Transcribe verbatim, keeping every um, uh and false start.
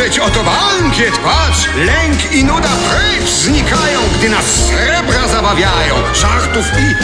spojrzeć, oto bankiet, patrz! Lęk i nuda precz znikają, gdy nas srebra zabawiają. Żartów i